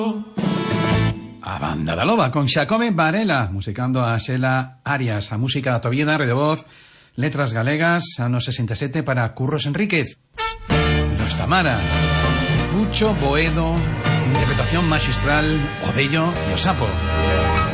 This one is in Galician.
A banda da loba con Xacome Varela musicando a Xela Arias, a música da Tobieda, de voz, letras galegas, anos 67 para Curros Enríquez. Los Tamara, Pucho Boedo, interpretación magistral, O Bello e o Sapo.